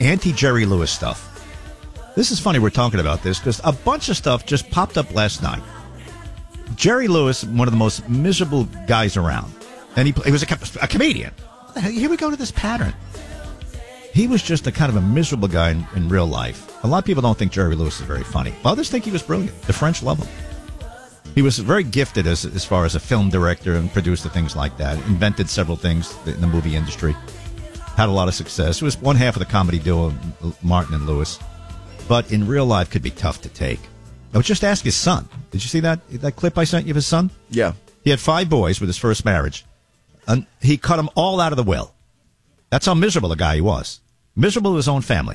anti-Jerry Lewis stuff. This is funny we're talking about this because a bunch of stuff just popped up last night. Jerry Lewis, one of the most miserable guys around. And he was a comedian. Here we go to this pattern. He was just a kind of a miserable guy in real life. A lot of people don't think Jerry Lewis is very funny. Others think he was brilliant. The French love him. He was very gifted as far as a film director and producer, things like that. Invented several things in the movie industry. Had a lot of success. It was one half of the comedy duo, Martin and Lewis. But in real life could be tough to take. I would just ask his son. Did you see that clip I sent you of his son? Yeah. He had 5 boys with his first marriage. And he cut them all out of the will. That's how miserable a guy he was. Miserable to his own family.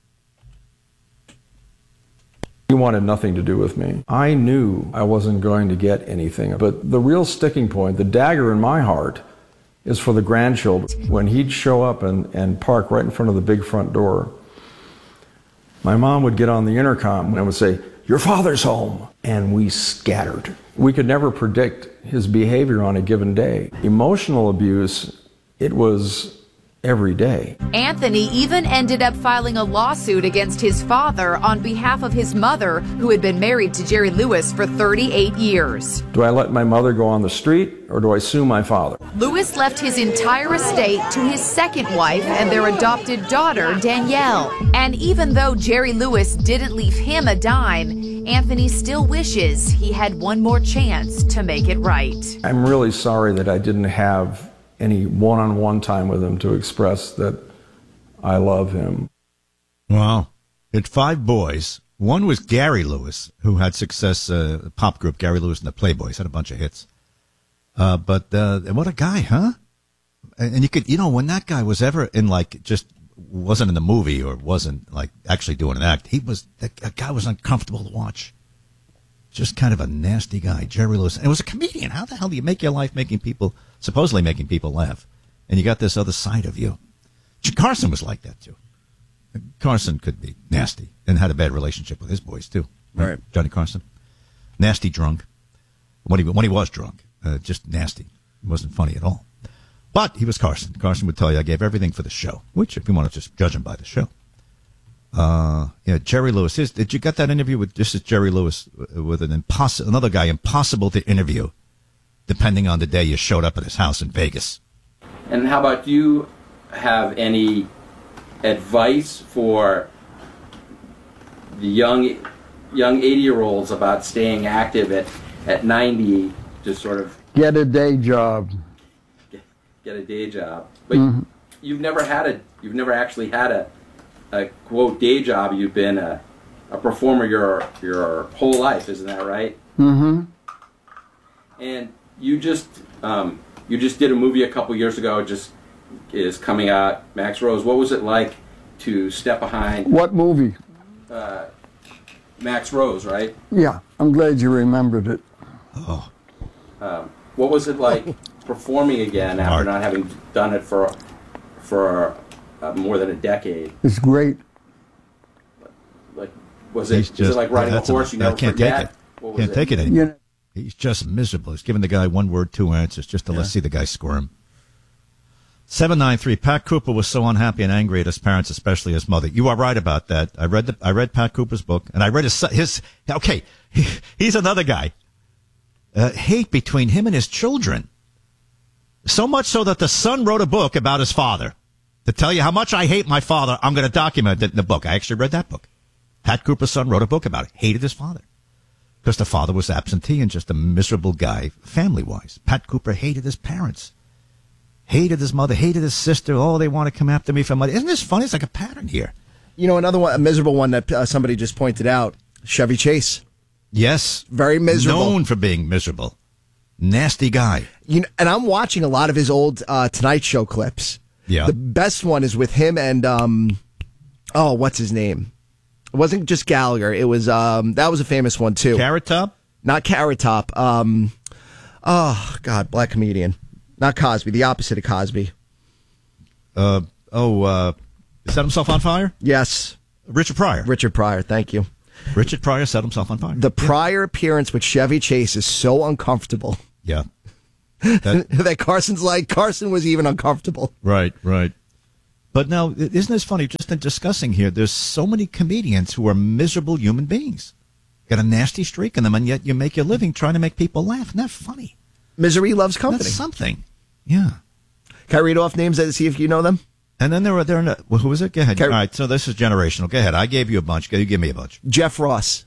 He wanted nothing to do with me. I knew I wasn't going to get anything. But the real sticking point, the dagger in my heart, is for the grandchildren. When he'd show up and park right in front of the big front door, my mom would get on the intercom and would say, "Your father's home." And we scattered. We could never predict his behavior on a given day. Emotional abuse, it was every day. Anthony even ended up filing a lawsuit against his father on behalf of his mother, who had been married to Jerry Lewis for 38 years. Do I let my mother go on the street, or do I sue my father? Lewis left his entire estate to his second wife and their adopted daughter, Danielle. And even though Jerry Lewis didn't leave him a dime, Anthony still wishes he had one more chance to make it right. I'm really sorry that I didn't have any one-on-one time with him to express that I love him. Wow. He had 5 boys. One was Gary Lewis, who had success, pop group, Gary Lewis and the Playboys, had a bunch of hits. But what a guy, huh? And you could, when that guy was ever in just wasn't in the movie or wasn't actually doing an act, that guy was uncomfortable to watch. Just kind of a nasty guy, Jerry Lewis. And it was a comedian. How the hell do you make your life supposedly making people laugh? And you got this other side of you. Carson was like that, too. Carson could be nasty and had a bad relationship with his boys, too. Right. Johnny Carson. Nasty drunk. When he was drunk. Just nasty. It wasn't funny at all. But he was Carson. Carson would tell you, I gave everything for the show. Which, if you want to just judge him by the show. Jerry Lewis. Did you get that interview with this is Jerry Lewis with another guy impossible to interview, depending on the day you showed up at his house in Vegas. And how about, do you have any advice for the young 80-year-olds about staying active at 90, just sort of get a day job? Get a day job. But you've never actually had a quote day job. You've been a performer your whole life, isn't that right? Mm-hmm. And you just did a movie a couple years ago. It just is coming out, Max Rose. What was it like to step behind? What movie? Max Rose, right? Yeah, I'm glad you remembered it. Oh. What was it like performing again after not having done it for more than a decade? It's great. Was it like riding a horse? You never forget? Can't take it anymore. He's just miserable. He's giving the guy 1 word, 2 answers just to let's see the guy squirm. 793. Pat Cooper was so unhappy and angry at his parents, especially his mother. You are right about that. I read Pat Cooper's book, and I read his. Okay, he's another guy. Hate between him and his children. So much so that the son wrote a book about his father. To tell you how much I hate my father, I'm going to document it in the book. I actually read that book. Pat Cooper's son wrote a book about it. Hated his father. Because the father was absentee and just a miserable guy, family-wise. Pat Cooper hated his parents. Hated his mother, hated his sister. Oh, they want to come after me for money. Isn't this funny? It's like a pattern here. Another one, a miserable one that somebody just pointed out, Chevy Chase. Yes. Very miserable. Known for being miserable. Nasty guy. And I'm watching a lot of his old Tonight Show clips. Yeah. The best one is with him and, what's his name? It wasn't just Gallagher. It was, that was a famous one, too. Carrot Top? Not Carrot Top. Black comedian. Not Cosby, the opposite of Cosby. Set himself on fire? Yes. Richard Pryor. Richard Pryor, thank you. Richard Pryor set himself on fire. The Pryor appearance with Chevy Chase is so uncomfortable. Yeah. That Carson was even uncomfortable. Right. But now, isn't this funny? Just in discussing here, there's so many comedians who are miserable human beings. Got a nasty streak in them, and yet you make your living trying to make people laugh. Isn't that funny? Misery loves company. That's something. Yeah. Can I read off names and see if you know them? And then well, who was it? Go ahead. All right, so this is generational. Go ahead. I gave you a bunch. You give me a bunch. Jeff Ross.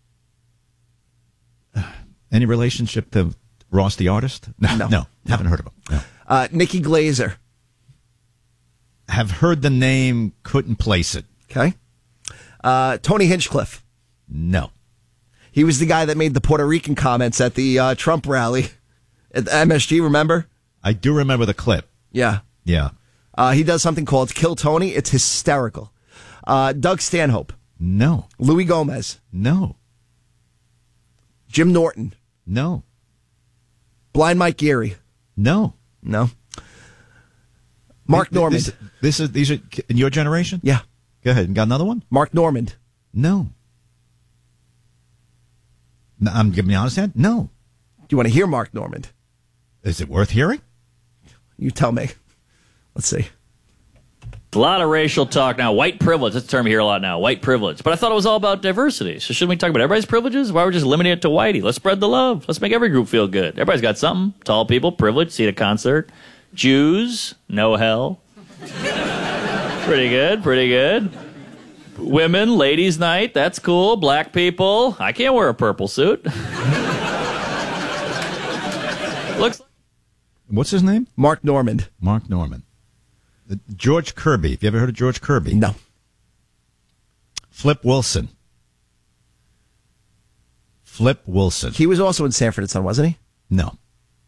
Any relationship to Ross the artist? No. Haven't heard of him. No. Nikki Glazer. Have heard the name, couldn't place it. Okay. Tony Hinchcliffe. No. He was the guy that made the Puerto Rican comments at the Trump rally at the MSG, remember? I do remember the clip. Yeah. Yeah. He does something called Kill Tony. It's hysterical. Doug Stanhope. No. Louis Gomez. No. Jim Norton. No. Blind Mike Geary. No. No. Mark Normand. These are in your generation? Yeah. Go ahead. Got another one? Mark Normand. No. I'm giving you an honest answer. No. Do you want to hear Mark Normand? Is it worth hearing? You tell me. Let's see. A lot of racial talk now. White privilege. That's a term you hear a lot now. White privilege. But I thought it was all about diversity. So shouldn't we talk about everybody's privileges? Why are we just limiting it to whitey? Let's spread the love. Let's make every group feel good. Everybody's got something. Tall people, privilege, see a concert. Jews, no hell. Pretty good, pretty good. Women, ladies' night, that's cool. Black people, I can't wear a purple suit. Looks like... What's his name? Mark Normand. Mark Normand. George Kirby. Have you ever heard of George Kirby? No. Flip Wilson. Flip Wilson. He was also in Sanford & Son, wasn't he? No.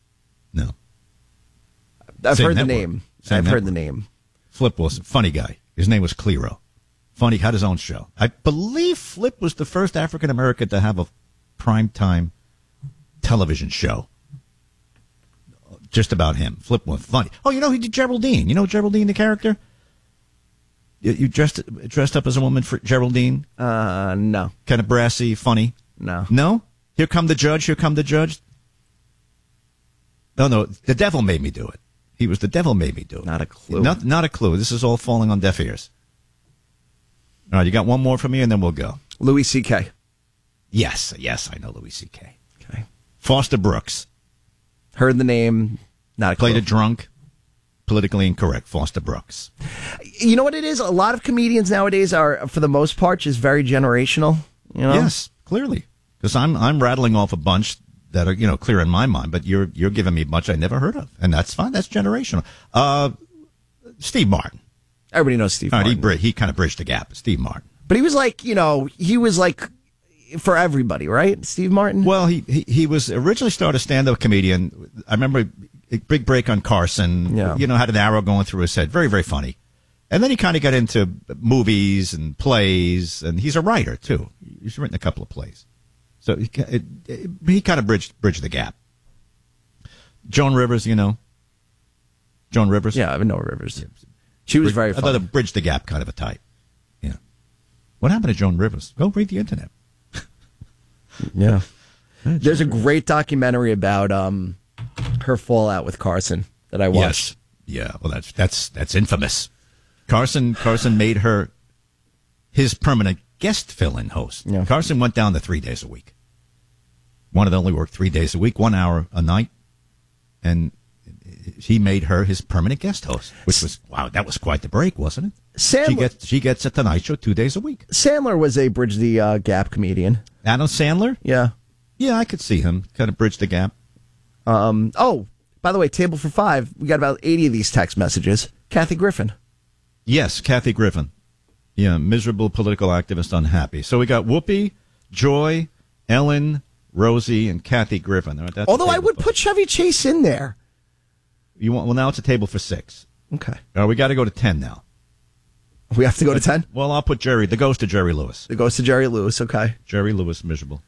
I've Same heard network. the name. Same I've heard network. the name. Flip Wilson. Funny guy. His name was Clero. Funny, had his own show. I believe Flip was the first African American to have a primetime television show. Just about him. Flip was funny. Oh, he did Geraldine. You know Geraldine, the character? You dressed up as a woman for Geraldine? No. Kind of brassy, funny? No. No? Here come the judge. No, the devil made me do it. He was the devil made me do it. Not a clue. Not a clue. This is all falling on deaf ears. All right, you got one more for me, and then we'll go. Louis C.K. Yes, I know Louis C.K. Okay. Foster Brooks. Heard the name. Not a clue. Played a drunk. Politically incorrect. Foster Brooks. You know what it is? A lot of comedians nowadays are, for the most part, just very generational. You know? Yes, clearly. Because I'm rattling off a bunch that are clear in my mind, but you're giving me a bunch I never heard of, and that's fine. That's generational. Steve Martin. Everybody knows Steve Martin. He kind of bridged the gap. Steve Martin. But he was like, for everybody, right? Steve Martin? Well, he was originally started a stand-up comedian. I remember a big break on Carson. Yeah. Had an arrow going through his head. Very, very funny. And then he kind of got into movies and plays, and he's a writer, too. He's written a couple of plays. So he kind of bridged the gap. Joan Rivers, Joan Rivers? Yeah, I know Rivers. She was very funny. Another bridge the gap kind of a type. Yeah. What happened to Joan Rivers? Go read the internet. Yeah. There's a great documentary about her fallout with Carson that I watched. Yes. Yeah, well that's infamous. Carson made her his permanent guest fill-in host. Yeah. Carson went down to 3 days a week. Wanted to only work 3 days a week, 1 hour a night, and he made her his permanent guest host, which was, wow, that was quite the break, wasn't it? She gets a Tonight Show 2 days a week. Sandler was a bridge the gap comedian. Adam Sandler? Yeah. Yeah, I could see him kind of bridge the gap. Oh, by the way, Table for Five, we got about 80 of these text messages. Kathy Griffin. Yes, Kathy Griffin. Yeah, miserable political activist, unhappy. So we got Whoopi, Joy, Ellen, Rosie, and Kathy Griffin. That's Although I would put Chevy Chase in there. Well, now it's a table for 6. Okay. We got to go to 10 now. We have to go to 10? Well, I'll put the ghost of Jerry Lewis. The ghost of Jerry Lewis, okay. Jerry Lewis, miserable.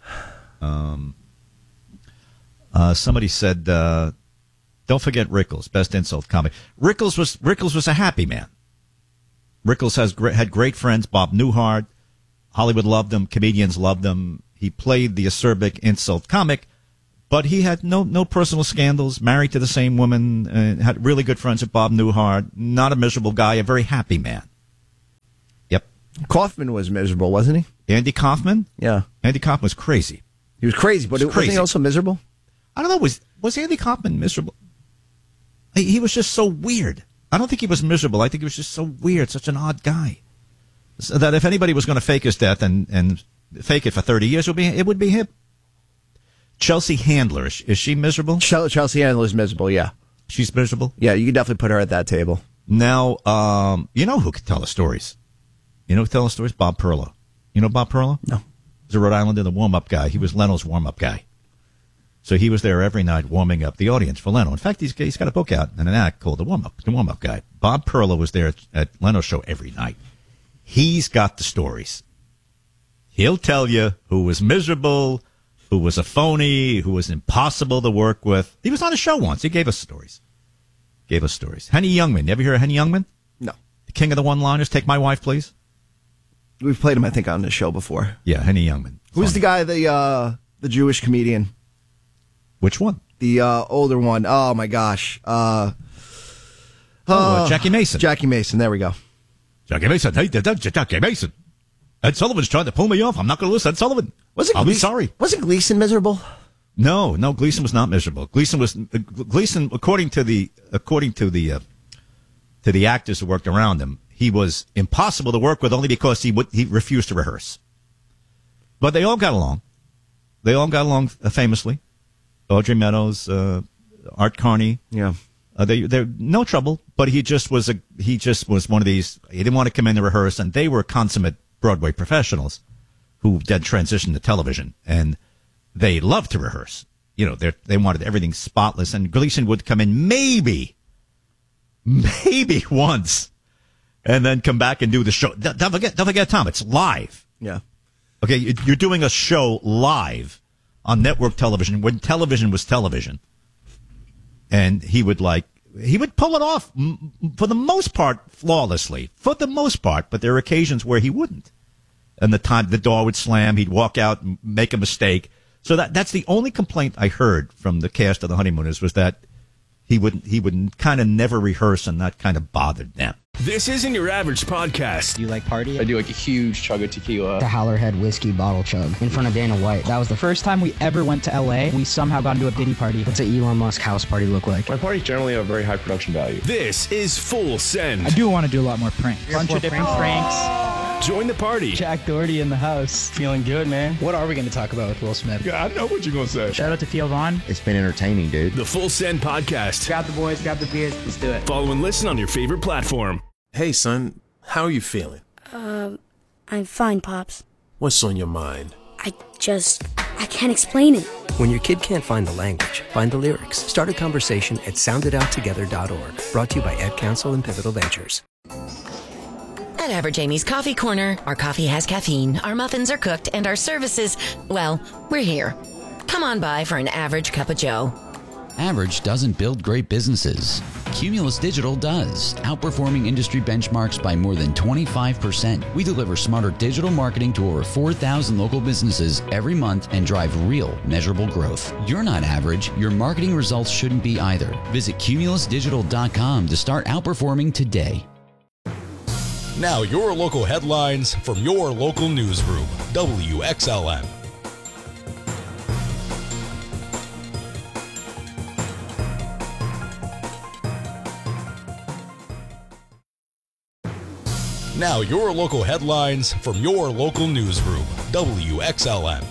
Somebody said, don't forget Rickles, best insult comic. Rickles was a happy man. Rickles had great friends. Bob Newhart, Hollywood loved him. Comedians loved him. He played the acerbic insult comic, But he had no personal scandals, married to the same woman, had really good friends with Bob Newhart, not a miserable guy, a very happy man. Yep. Kaufman was miserable, wasn't he? Andy Kaufman? Yeah. Andy Kaufman was crazy. He was crazy, but wasn't he also miserable? I don't know. Was Andy Kaufman miserable? He was just so weird. I don't think he was miserable. I think he was just so weird, such an odd guy. So that if anybody was going to fake his death and fake it for 30 years, it would be him. Chelsea Handler, is she miserable? Chelsea Handler is miserable, yeah. She's miserable? Yeah, you can definitely put her at that table. Now, you know who could tell the stories? You know who could tell the stories? Bob Perlow. You know Bob Perlow? No. He's a Rhode Islander, the warm-up guy. He was Leno's warm-up guy. So he was there every night warming up the audience for Leno. In fact, he's got a book out and an act called The Warm-Up Guy. Bob Perlow was there at Leno's show every night. He's got the stories. He'll tell you who was miserable, who was a phony, who was impossible to work with. He was on a show once. He gave us stories. Henny Youngman. You ever hear of Henny Youngman? No. The king of the one-liners. Take my wife, please. We've played him, I think, on this show before. Yeah, Henny Youngman. Who's the guy, the Jewish comedian? Which one? The older one. Oh, my gosh. Jackie Mason. Jackie Mason. There we go. Jackie Mason. Hey, Jackie Mason. Ed Sullivan's trying to pull me off. I'm not going to listen. Ed Sullivan. I'll be sorry. Wasn't Gleason miserable? No, Gleason was not miserable. Gleason, according to the actors who worked around him, he was impossible to work with only because he refused to rehearse. But they all got along. They all got along famously. Audrey Meadows, Art Carney. Yeah. They're no trouble, but he just was one of these. He didn't want to come in to rehearse, and they were consummate Broadway professionals who then transitioned to television, and they loved to rehearse. You know, they wanted everything spotless, and Gleason would come in maybe once, and then come back and do the show. Don't forget, Tom, it's live. Yeah. Okay, you're doing a show live on network television when television was television, and he would pull it off for the most part flawlessly, but there are occasions where he wouldn't. And the door would slam, he'd walk out and make a mistake. So that's the only complaint I heard from the cast of The Honeymooners was that he would kind of never rehearse, and that kind of bothered them. This isn't your average podcast. Do you like party? I do like a huge chug of tequila. The Howlerhead whiskey bottle chug in front of Dana White. That was the first time we ever went to LA. We somehow got into a Diddy party. What's an Elon Musk house party look like? My parties generally have very high production value. This is Full Send. I do want to do a lot more pranks. Bunch of different pranks. Join the party. Jack Doherty in the house. Feeling good, man. What are we going to talk about with Will Smith? Yeah, I know what you're going to say. Shout out to Theo Vaughn. It's been entertaining, dude. The Full Send Podcast. Grab the boys, grab the beers, let's do it. Follow and listen on your favorite platform. Hey, son, how are you feeling? I'm fine, Pops. What's on your mind? I can't explain it. When your kid can't find the language, find the lyrics. Start a conversation at soundedouttogether.org. Brought to you by Ed Council and Pivotal Ventures. At Average Amy's Coffee Corner, our coffee has caffeine, our muffins are cooked, and our services, well, we're here. Come on by for an average cup of joe. Average doesn't build great businesses. Cumulus Digital does, outperforming industry benchmarks by more than 25%. We deliver smarter digital marketing to over 4,000 local businesses every month and drive real, measurable growth. You're not average. Your marketing results shouldn't be either. Visit cumulusdigital.com to start outperforming today. Now your local headlines from your local newsroom, WXLN. Now your local headlines from your local newsroom, WXLN.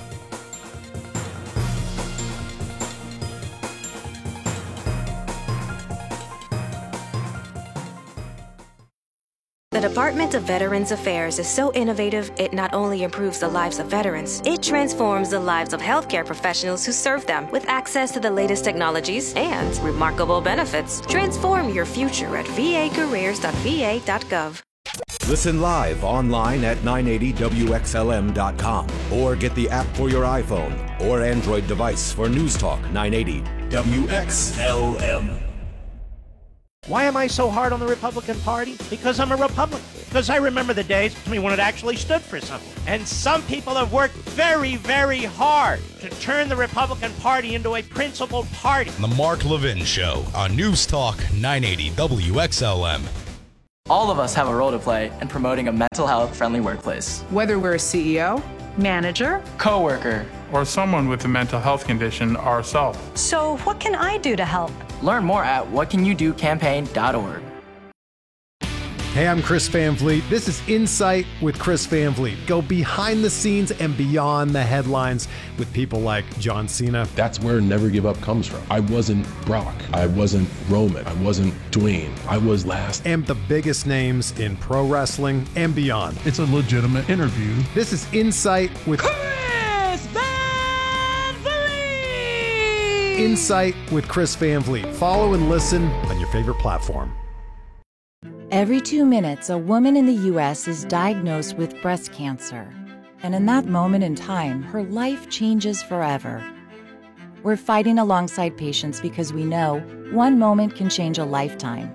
The Department of Veterans Affairs is so innovative, it not only improves the lives of veterans, it transforms the lives of healthcare professionals who serve them with access to the latest technologies and remarkable benefits. Transform your future at vacareers.va.gov. Listen live online at 980WXLM.com or get the app for your iPhone or Android device for News Talk 980 WXLM. Why am I so hard on the Republican Party? Because I'm a Republican. Because I remember the days when it actually stood for something. And some people have worked very, very hard to turn the Republican Party into a principled party. The Mark Levin Show on News Talk 980 WXLM. All of us have a role to play in promoting a mental health friendly workplace. Whether we're a CEO, manager, coworker, or someone with a mental health condition ourselves. So what can I do to help? Learn more at whatcanyoudocampaign.org. Hey, I'm Chris Van Vliet. This is Insight with Chris Van Vliet. Go behind the scenes and beyond the headlines with people like John Cena. That's where Never Give Up comes from. I wasn't Brock. I wasn't Roman. I wasn't Dwayne. I was last. And the biggest names in pro wrestling and beyond. It's a legitimate interview. This is Insight with Chris Van Vliet! Insight with Chris Van Vliet. Follow and listen on your favorite platform. Every 2 minutes, a woman in the U.S. is diagnosed with breast cancer. And in that moment in time, her life changes forever. We're fighting alongside patients because we know one moment can change a lifetime.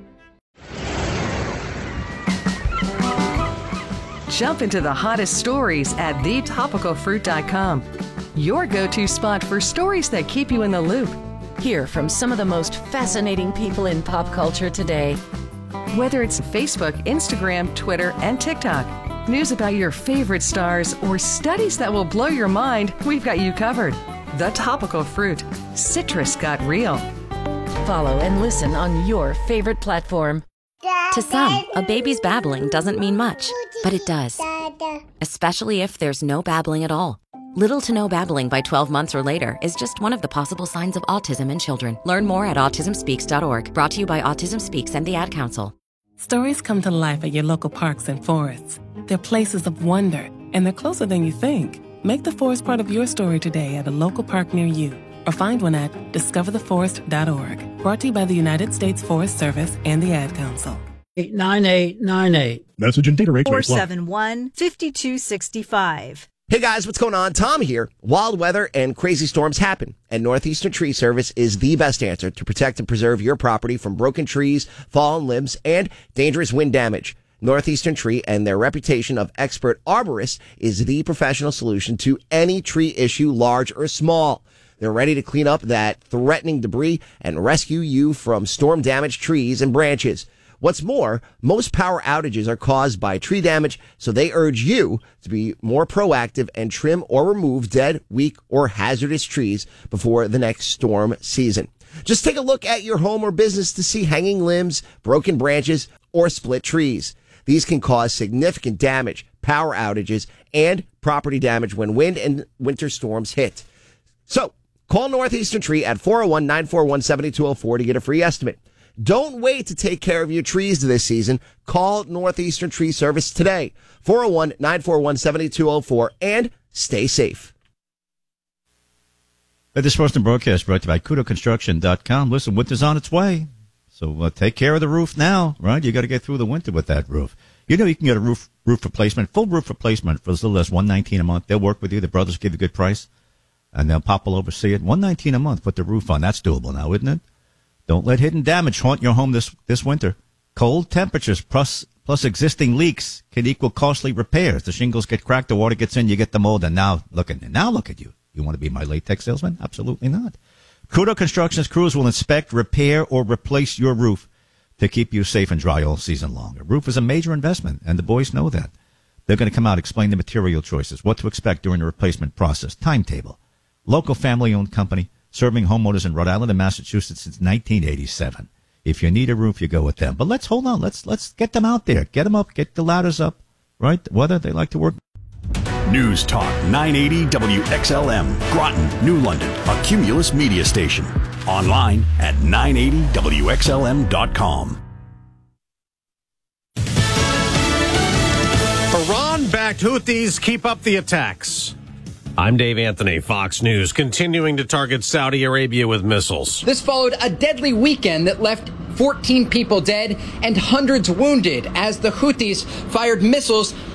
Jump into the hottest stories at thetopicalfruit.com. Your go-to spot for stories that keep you in the loop. Hear from some of the most fascinating people in pop culture today. Whether it's Facebook, Instagram, Twitter, and TikTok, news about your favorite stars, or studies that will blow your mind, we've got you covered. The Topical Fruit. Citrus got real. Follow and listen on your favorite platform. To some, a baby's babbling doesn't mean much, but it does. Especially if there's no babbling at all. Little to no babbling by 12 months or later is just one of the possible signs of autism in children. Learn more at autismspeaks.org. Brought to you by Autism Speaks and the Ad Council. Stories come to life at your local parks and forests. They're places of wonder, and they're closer than you think. Make the forest part of your story today at a local park near you, or find one at discovertheforest.org. Brought to you by the United States Forest Service and the Ad Council. 89898. Message and data rates. 471-5265. Hey guys, what's going on? Tom here. Wild weather and crazy storms happen, and Northeastern Tree Service is the best answer to protect and preserve your property from broken trees, fallen limbs, and dangerous wind damage. Northeastern Tree and their reputation of expert arborists is the professional solution to any tree issue, large or small. They're ready to clean up that threatening debris and rescue you from storm-damaged trees and branches. What's more, most power outages are caused by tree damage, so they urge you to be more proactive and trim or remove dead, weak, or hazardous trees before the next storm season. Just take a look at your home or business to see hanging limbs, broken branches, or split trees. These can cause significant damage, power outages, and property damage when wind and winter storms hit. So, call Northeastern Tree at 401-941-7204 to get a free estimate. Don't wait to take care of your trees this season. Call Northeastern Tree Service today. 401-941-7204 and stay safe. This Boston broadcast brought to you by KudoConstruction.com. Listen, winter's on its way. So take care of the roof now, right? You got to get through the winter with that roof. You know you can get a roof replacement, full roof replacement for as little as $119 a month. They'll work with you. The brothers give you a good price, and they'll pop all over, see it. $119 a month, put the roof on. That's doable now, isn't it? Don't let hidden damage haunt your home this winter. Cold temperatures plus existing leaks can equal costly repairs. The shingles get cracked, the water gets in, you get the mold, and now look at you. You want to be my latex salesman? Absolutely not. Kudo Construction's crews will inspect, repair, or replace your roof to keep you safe and dry all season long. A roof is a major investment, and the boys know that. They're going to come out, explain the material choices, what to expect during the replacement process, timetable. Local family-owned company, serving homeowners in Rhode Island and Massachusetts since 1987. If you need a roof, you go with them. But let's get them out there. Get them up, get the ladders up, right? Whether they like to work. News Talk 980 WXLM, Groton, New London, a Cumulus media station. Online at 980WXLM.com. Iran-backed Houthis keep up the attacks. I'm Dave Anthony, Fox News, continuing to target Saudi Arabia with missiles. This followed a deadly weekend that left 14 people dead and hundreds wounded as the Houthis fired missiles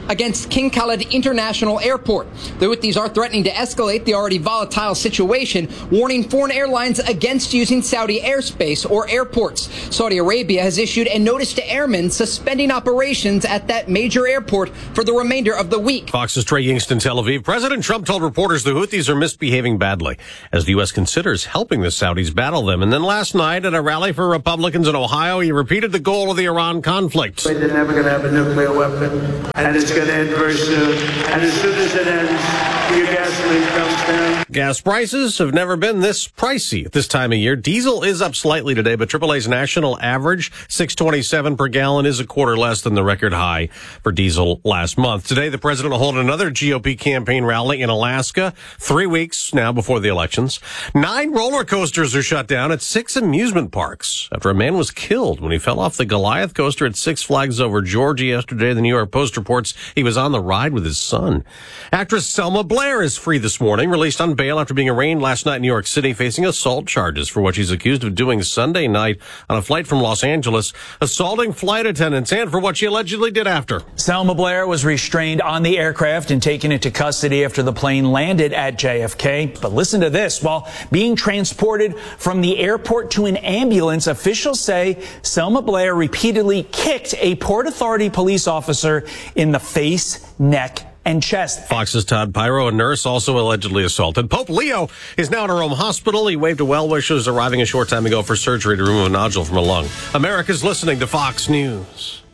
against King Khalid International Airport. The Houthis are threatening to escalate the already volatile situation, warning foreign airlines against using Saudi airspace or airports. Saudi Arabia has issued a notice to airmen suspending operations at that major airport for the remainder of the week. Fox's Trey Yingst in Tel Aviv. President Trump told reporters the Houthis are misbehaving badly as the U.S. considers helping the Saudis battle them. And then last night at a rally for Republicans in Ohio, he repeated the goal of the Iran conflict. They're never going to have a nuclear weapon, and it's going to end very soon. And as soon as it ends, your gasoline comes down. Gas prices have never been this pricey at this time of year. Diesel is up slightly today, but AAA's national average, $6.27 per gallon, is a quarter less than the record high for diesel last month. Today, the president will hold another GOP campaign rally in Alaska, 3 weeks now before the elections. 9 roller coasters are shut down at 6 amusement parks after a man was killed when he fell off the Goliath coaster at Six Flags Over Georgia yesterday. The New York Post reports he was on the ride with his son. Actress Selma Blair is free this morning, released on bail after being arraigned last night in New York City, facing assault charges for what she's accused of doing Sunday night on a flight from Los Angeles, assaulting flight attendants, and for what she allegedly did after. Selma Blair was restrained on the aircraft and taken into custody after the plane landed at JFK. But listen to this. While being transported from the airport to an ambulance, officials say Selma Blair repeatedly kicked a Port Authority police officer in the face, neck, and chest. Fox's Todd Pyro, a nurse, also allegedly assaulted. Pope Leo is now in a Rome hospital. He waved to well-wishers arriving a short time ago for surgery to remove a nodule from a lung. America's listening to Fox News.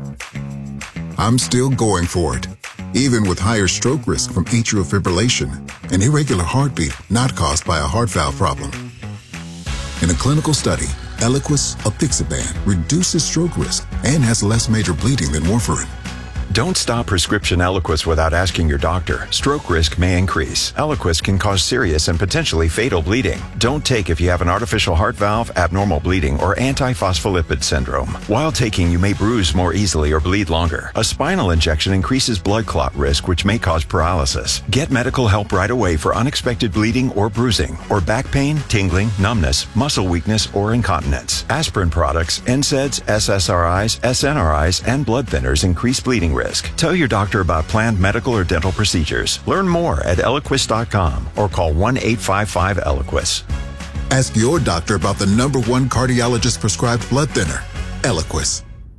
I'm still going for it, even with higher stroke risk from atrial fibrillation, an irregular heartbeat not caused by a heart valve problem. In a clinical study, Eliquis apixaban reduces stroke risk and has less major bleeding than warfarin. Don't stop prescription Eliquis without asking your doctor. Stroke risk may increase. Eliquis can cause serious and potentially fatal bleeding. Don't take if you have an artificial heart valve, abnormal bleeding, or antiphospholipid syndrome. While taking, you may bruise more easily or bleed longer. A spinal injection increases blood clot risk, which may cause paralysis. Get medical help right away for unexpected bleeding or bruising, or back pain, tingling, numbness, muscle weakness, or incontinence. Aspirin products, NSAIDs, SSRIs, SNRIs, and blood thinners increase bleeding risk. Tell your doctor about planned medical or dental procedures. Learn more at Eliquis.com or call 1-855-ELIQUIS. Ask your doctor about the #1 cardiologist prescribed blood thinner, Eliquis.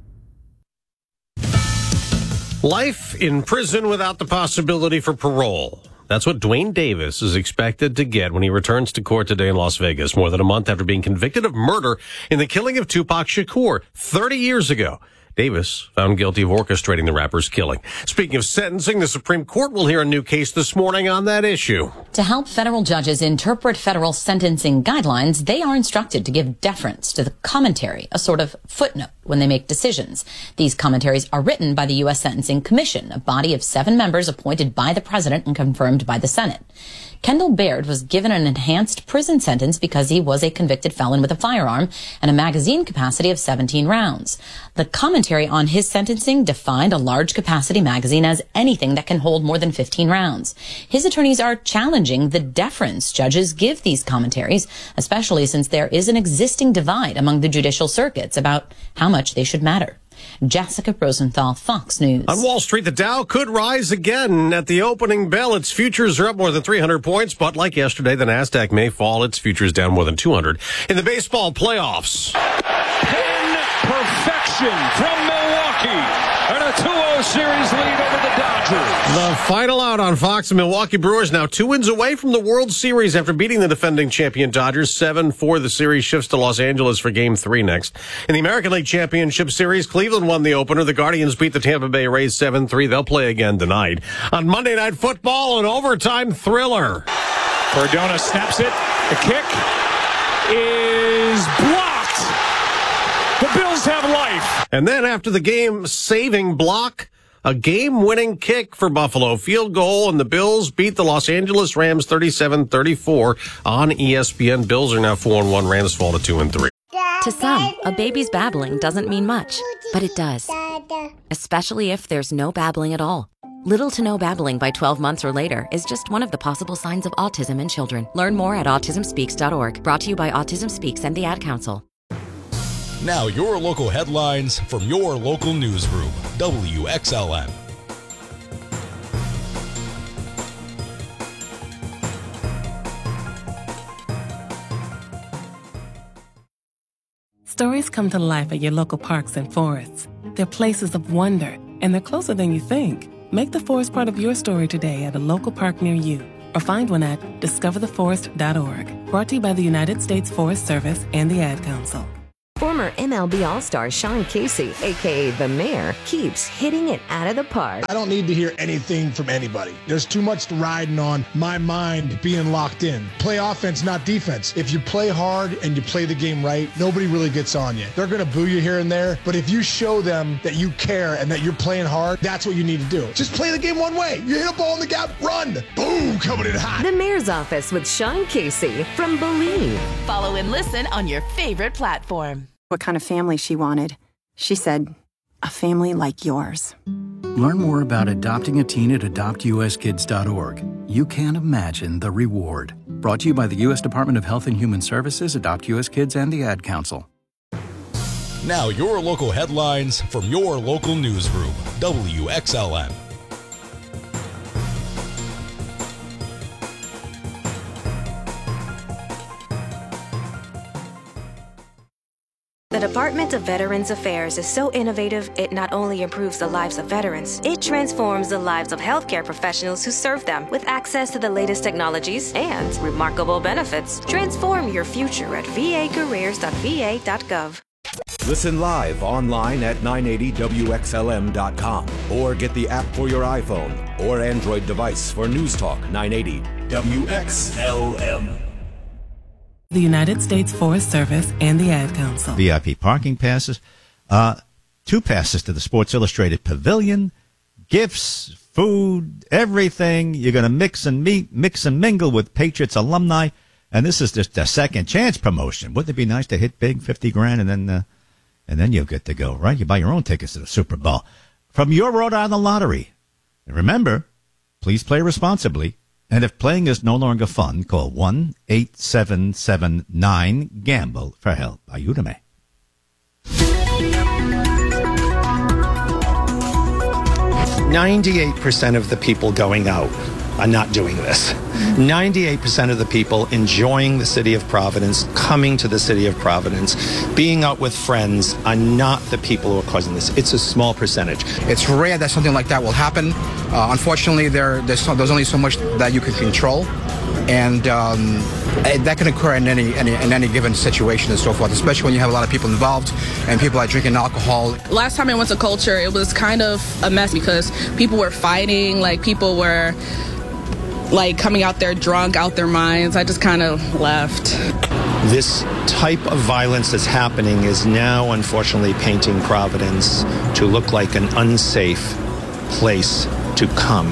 Life in prison without the possibility for parole. That's what Dwayne Davis is expected to get when he returns to court today in Las Vegas, more than a month after being convicted of murder in the killing of Tupac Shakur 30 years ago. Davis found guilty of orchestrating the rapper's killing. Speaking of sentencing, the Supreme Court will hear a new case this morning on that issue. To help federal judges interpret federal sentencing guidelines, they are instructed to give deference to the commentary, a sort of footnote, when they make decisions. These commentaries are written by the U.S. Sentencing Commission, a body of 7 members appointed by the president and confirmed by the Senate. Kendall Baird was given an enhanced prison sentence because he was a convicted felon with a firearm and a magazine capacity of 17 rounds. The commentary on his sentencing defined a large capacity magazine as anything that can hold more than 15 rounds. His attorneys are challenging the deference judges give these commentaries, especially since there is an existing divide among the judicial circuits about how much they should matter. Jessica Rosenthal, Fox News. On Wall Street, the Dow could rise again at the opening bell. Its futures are up more than 300 points, but like yesterday, the Nasdaq may fall. Its futures down more than 200. In the baseball playoffs, pin perfection from Milwaukee and a 2-0 series lead over the Dodgers. The final out on Fox. The Milwaukee Brewers now 2 wins away from the World Series after beating the defending champion Dodgers 7-4. The series shifts to Los Angeles for Game 3 next. In the American League Championship Series, Cleveland won the opener. The Guardians beat the Tampa Bay Rays 7-3. They'll play again tonight. On Monday Night Football, an overtime thriller. Cardona snaps it. The kick is blocked. The Bills have life. And then after the game-saving block, a game-winning kick for Buffalo. Field goal, and the Bills beat the Los Angeles Rams 37-34 on ESPN. Bills are now 4-1. Rams fall to 2-3. To some, a baby's babbling doesn't mean much, but it does. Especially if there's no babbling at all. Little to no babbling by 12 months or later is just one of the possible signs of autism in children. Learn more at autismspeaks.org. Brought to you by Autism Speaks and the Ad Council. Now your local headlines from your local newsroom, WXLN. Stories come to life at your local parks and forests. They're places of wonder, and they're closer than you think. Make the forest part of your story today at a local park near you, or find one at discovertheforest.org. Brought to you by the United States Forest Service and the Ad Council. Former MLB All-Star Sean Casey, a.k.a. The Mayor, keeps hitting it out of the park. I don't need to hear anything from anybody. There's too much riding on my mind being locked in. Play offense, not defense. If you play hard and you play the game right, nobody really gets on you. They're going to boo you here and there, but if you show them that you care and that you're playing hard, that's what you need to do. Just play the game one way. You hit a ball in the gap, run. Boom, coming in hot. The Mayor's Office with Sean Casey from Believe. Follow and listen on your favorite platform. What kind of family she wanted. She said, a family like yours. Learn more about adopting a teen at adoptuskids.org. You can't imagine the reward. Brought to you by the U.S. Department of Health and Human Services, Adopt U.S. Kids, and the Ad Council. Now your local headlines from your local newsroom, WXLM. The Department of Veterans Affairs is so innovative, it not only improves the lives of veterans, it transforms the lives of healthcare professionals who serve them with access to the latest technologies and remarkable benefits. Transform your future at vacareers.va.gov. Listen live online at 980WXLM.com or get the app for your iPhone or Android device for News Talk 980 WXLM. The United States Forest Service and the Ad Council. VIP parking passes, 2 passes to the Sports Illustrated Pavilion, gifts, food, everything. You're going to mix and mingle with Patriots alumni, and this is just a second chance promotion. Wouldn't it be nice to hit big, $50,000, and then you'll get to go, right? You buy your own tickets to the Super Bowl from your Rhode Island Lottery. And remember, please play responsibly. And if playing is no longer fun, call 1-877-9-GAMBLE for help. Ayúdame. 98% of the people going out are not doing this. 98% of the people enjoying the city of Providence, coming to the city of Providence, being out with friends are not the people who are causing this. It's a small percentage. It's rare that something like that will happen. Unfortunately, there's only so much that you can control, and that can occur in any given situation and so forth, especially when you have a lot of people involved and people are drinking alcohol. Last time I went to Culture, it was kind of a mess because people were fighting, like people were coming out there drunk, out their minds. I just kind of left. This type of violence that's happening is now unfortunately painting Providence to look like an unsafe place to come.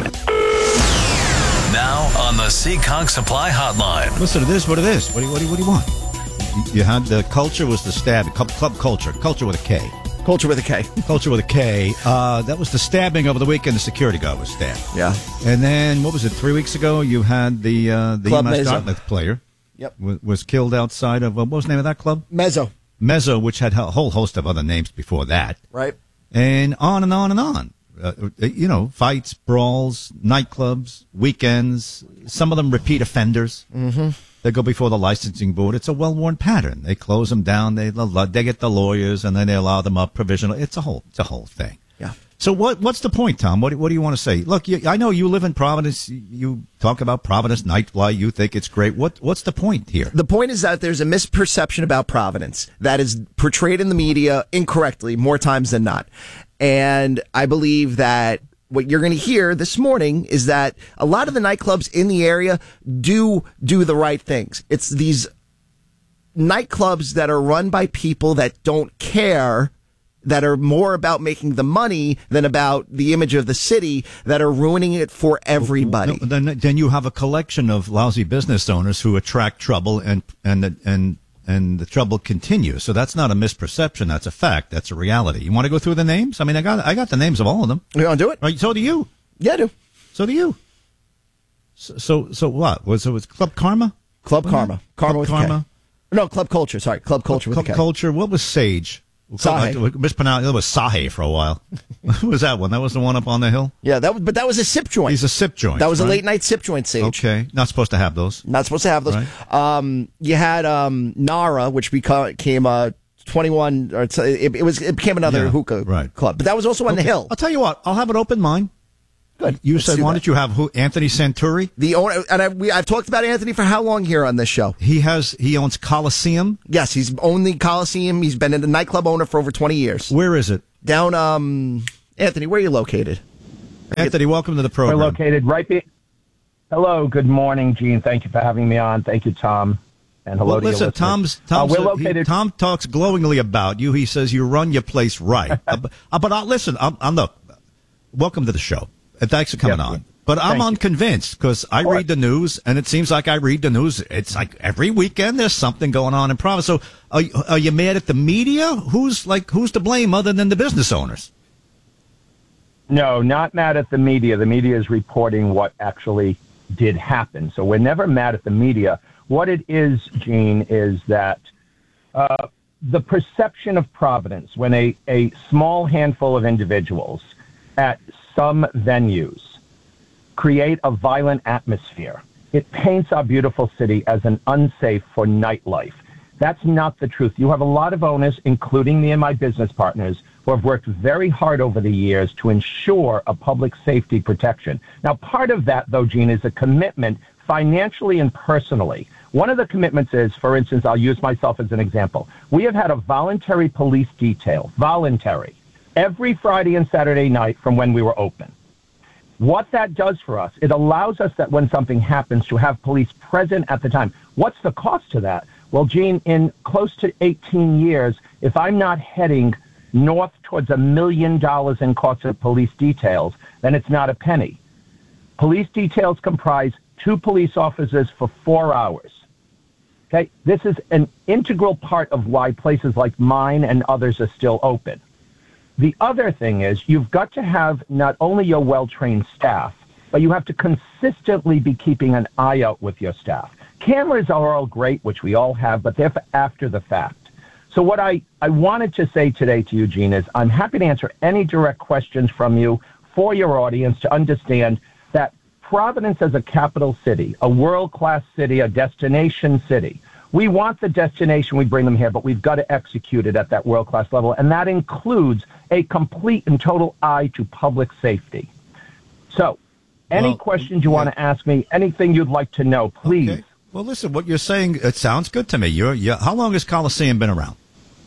Now on the Seekonk Supply Hotline. Listen to this. What it is? What do you want? You had the Culture was the stab. Club Culture. Culture with a K. Culture with a K. Culture with a K. That was the stabbing over the weekend. The security guard was stabbed. Yeah. And then, what was it, 3 weeks ago? You had the Club UMass Mezzo. Dartmouth player. Yep. Was killed outside of, what was the name of that club? Mezzo. Mezzo, which had a whole host of other names before that. Right. And on and on and on. Fights, brawls, nightclubs, weekends, some of them repeat offenders. Mm-hmm. They go before the licensing board. It's a well-worn pattern. They close them down. They get the lawyers, and then they allow them up provisional. It's a whole thing. Yeah. So what's the point, Tom? What do you want to say? Look, I know you live in Providence. You talk about Providence Nightfly. You think it's great. What's the point here? The point is that there's a misperception about Providence that is portrayed in the media incorrectly more times than not. And I believe that what you're going to hear this morning is that a lot of the nightclubs in the area do the right things. It's these nightclubs that are run by people that don't care, that are more about making the money than about the image of the city, that are ruining it for everybody. No, then you have a collection of lousy business owners who attract trouble, and the trouble continues. So that's not a misperception. That's a fact. That's a reality. You want to go through the names? I mean, I got the names of all of them. You want to do it? Right. So do you. Yeah, I do. So do you. So what? Was it Club Karma? Club Karma. Karma with Karma. No, Club Culture. Sorry, Club Culture with Club Culture. What was Sage? Sahe. Mispronounced. It was Sahe for a while. Who was that one? That was the one up on the hill? Yeah, but that was a sip joint. He's a sip joint. That was a late night sip joint, Sage. Okay. Not supposed to have those. Not supposed to have those. Right. You had Nara, which became 21, or it became another hookah club. But that was also on the Hill. I'll tell you what, I'll have an open mind. Good. You said, why don't you have Anthony Santuri? The owner, and I've talked about Anthony for how long here on this show? He owns Coliseum? Yes, he's owned the Coliseum. He's been a nightclub owner for over 20 years. Where is it? Down, Anthony, where are you located? Anthony, welcome to the program. We're located Hello, good morning, Gene. Thank you for having me on. Thank you, Tom. And hello to listen, you, listeners. Tom talks glowingly about you. He says you run your place right. But listen, welcome to the show. And thanks for coming on. But I'm unconvinced because I read the news, and it seems like I read the news. It's like every weekend there's something going on in Providence. So are you mad at the media? Who's to blame other than the business owners? No, not mad at the media. The media is reporting what actually did happen. So we're never mad at the media. What it is, Gene, is that the perception of Providence, when a small handful of individuals at some venues create a violent atmosphere, it paints our beautiful city as an unsafe for nightlife. That's not the truth. You have a lot of owners, including me and my business partners, who have worked very hard over the years to ensure a public safety protection. Now, part of that, though, Gene, is a commitment financially and personally. One of the commitments is, for instance, I'll use myself as an example. We have had a voluntary police detail, voluntary, every Friday and Saturday night from when we were open. What that does for us, it allows us that when something happens to have police present at the time. What's the cost to that? Well, Gene, in close to 18 years, if I'm not heading north towards $1 million in costs of police details, then it's not a penny. Police details comprise 2 police officers for 4 hours. Okay, this is an integral part of why places like mine and others are still open. The other thing is you've got to have not only your well-trained staff, but you have to consistently be keeping an eye out with your staff. Cameras are all great, which we all have, but they're for after the fact. So what I wanted to say today to you, Gene, is I'm happy to answer any direct questions from you for your audience to understand that Providence as a capital city, a world-class city, a destination city, we want the destination, we bring them here, but we've got to execute it at that world-class level, and that includes a complete and total eye to public safety. So, any questions you want to ask me, anything you'd like to know, please. Okay. Well, listen, what you're saying, it sounds good to me. How long has Coliseum been around?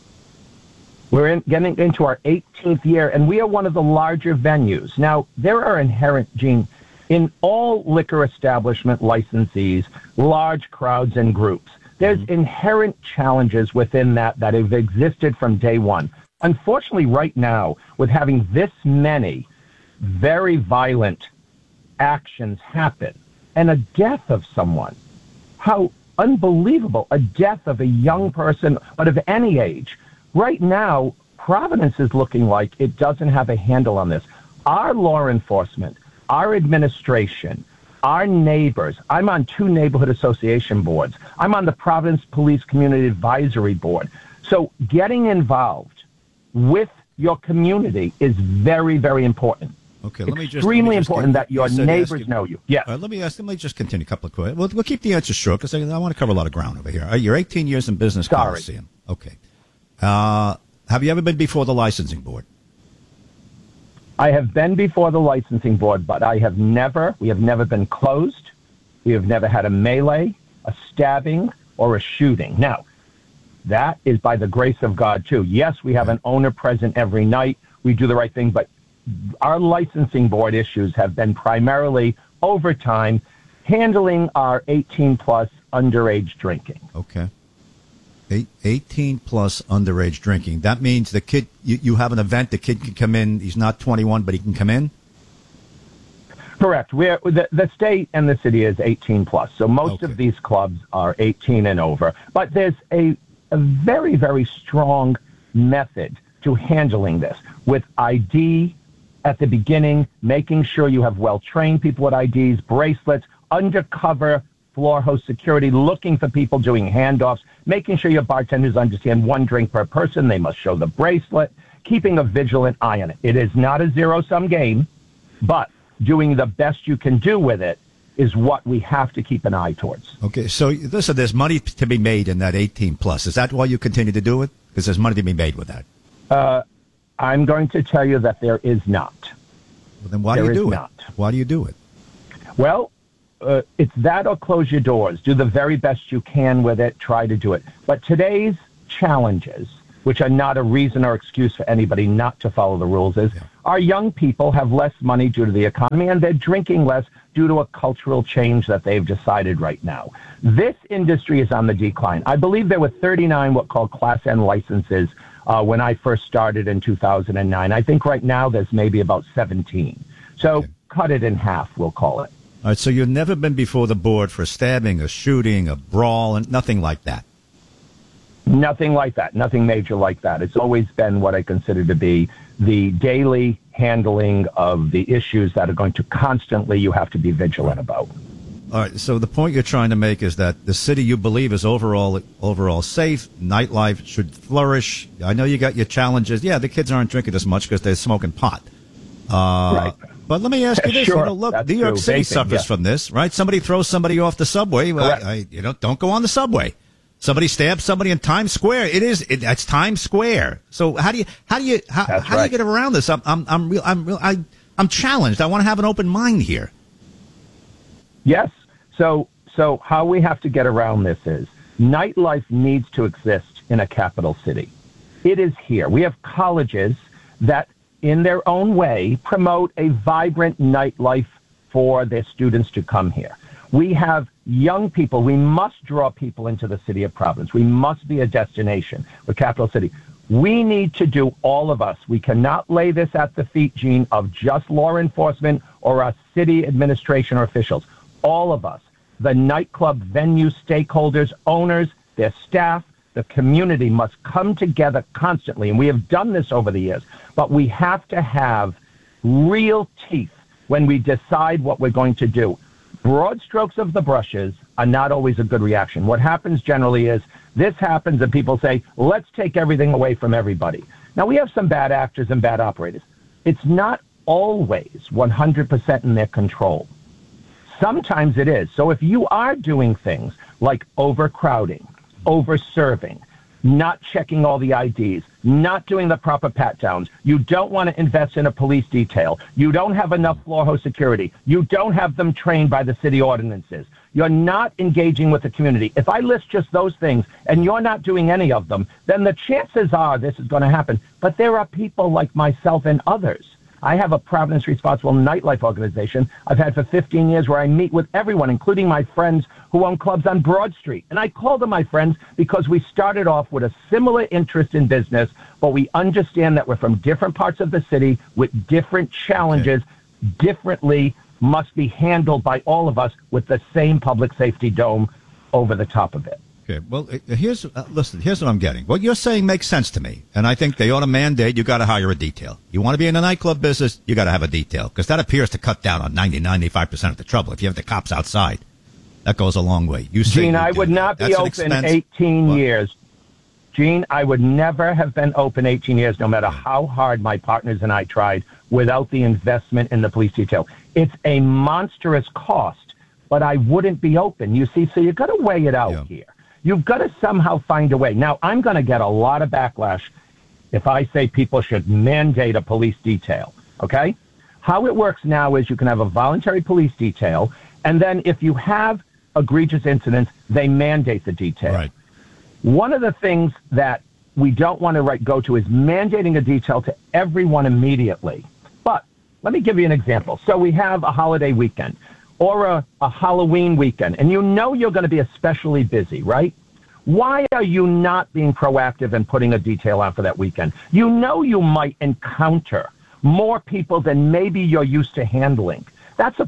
We're getting into our 18th year, and we are one of the larger venues. Now, there are inherent, Gene, in all liquor establishment licensees, large crowds and groups. There's inherent challenges within that have existed from day one. Unfortunately, right now, with having this many very violent actions happen and a death of someone, how unbelievable, a death of a young person, but of any age. Right now, Providence is looking like it doesn't have a handle on this. Our law enforcement, our administration, our neighbors, I'm on 2 neighborhood association boards. I'm on the Providence Police Community Advisory Board. So getting involved with your community is very, very important. Okay, extremely important that your neighbors know you. Yeah. Let me just continue a couple of questions. We'll keep the answers short because I want to cover a lot of ground over here. You're 18 years in business, Coliseum. Okay. Have you ever been before the licensing board? I have been before the licensing board, but we have never been closed. We have never had a melee, a stabbing, or a shooting. Now, that is by the grace of God, too. Yes, we have an owner present every night. We do the right thing, but our licensing board issues have been primarily over time handling our 18-plus underage drinking. Okay. 18-plus underage drinking. That means the kid, you have an event, the kid can come in, he's not 21, but he can come in? Correct. The state and the city is 18-plus, so most of these clubs are 18 and over. But there's a very, very strong method to handling this with ID at the beginning, making sure you have well-trained people with IDs, bracelets, undercover floor host security, looking for people doing handoffs, making sure your bartenders understand 1 drink per person. They must show the bracelet, keeping a vigilant eye on it. It is not a zero-sum game, but doing the best you can do with it is what we have to keep an eye towards. Okay, so listen, there's money to be made in that 18-plus. Is that why you continue to do it? Because there's money to be made with that. I'm going to tell you that there is not. Well, then why do you do it? Why do you do it? Well, it's that or close your doors. Do the very best you can with it. Try to do it. But today's challenges, which are not a reason or excuse for anybody not to follow the rules, is our young people have less money due to the economy, and they're drinking less due to a cultural change that they've decided right now. This industry is on the decline. I believe there were 39 what called Class N licenses when I first started in 2009. I think right now there's maybe about 17. So cut it in half, we'll call it. All right, so you've never been before the board for a stabbing, a shooting, a brawl, and nothing like that? Nothing like that. Nothing major like that. It's always been what I consider to be the daily handling of the issues that are going to constantly you have to be vigilant about. All right, so the point you're trying to make is that the city you believe is overall safe, nightlife should flourish. I know you got your challenges. Yeah, the kids aren't drinking as much because they're smoking pot. Right. But let me ask you this. Sure, you know, look, New York City suffers from this, right? Somebody throws somebody off the subway. Don't go on the subway. Somebody stabs somebody in Times Square. It's Times Square. So how do you get around this? I'm challenged. I want to have an open mind here. Yes. So how we have to get around this is nightlife needs to exist in a capital city. It is here. We have colleges that, in their own way, promote a vibrant nightlife for their students to come here. We have young people. We must draw people into the city of Providence. We must be a destination, a capital city. We need to do, all of us. We cannot lay this at the feet, Gene, of just law enforcement or our city administration or officials. All of us, the nightclub venue stakeholders, owners, their staff, the community must come together constantly. And we have done this over the years. But we have to have real teeth when we decide what we're going to do. Broad strokes of the brushes are not always a good reaction. What happens generally is this happens and people say, let's take everything away from everybody. Now, we have some bad actors and bad operators. It's not always 100% in their control. Sometimes it is. So if you are doing things like overcrowding, over-serving, not checking all the IDs, not doing the proper pat-downs, you don't want to invest in a police detail, you don't have enough floor host security, you don't have them trained by the city ordinances, you're not engaging with the community. If I list just those things and you're not doing any of them, then the chances are this is going to happen. But there are people like myself and others. I have a Providence Responsible Nightlife organization I've had for 15 years where I meet with everyone, including my friends who own clubs on Broad Street. And I call them my friends because we started off with a similar interest in business, but we understand that we're from different parts of the city with different challenges, differently must be handled by all of us with the same public safety dome over the top of it. Okay, well, here's what I'm getting. What you're saying makes sense to me, and I think they ought to mandate you got to hire a detail. You want to be in the nightclub business, you got to have a detail, because that appears to cut down on 95% of the trouble. If you have the cops outside, that goes a long way. Gene, I would not be open 18 years. Gene, I would never have been open 18 years, no matter how hard my partners and I tried, without the investment in the police detail. It's a monstrous cost, but I wouldn't be open. You see, so you've got to weigh it out here. You've got to somehow find a way. Now, I'm going to get a lot of backlash if I say people should mandate a police detail, okay? How it works now is you can have a voluntary police detail, and then if you have egregious incidents, they mandate the detail. Right. One of the things that we don't want to go to is mandating a detail to everyone immediately. But let me give you an example. So we have a holiday weekend or a Halloween weekend, and you know you're going to be especially busy, right? Why are you not being proactive and putting a detail on for that weekend? You know you might encounter more people than maybe you're used to handling. That's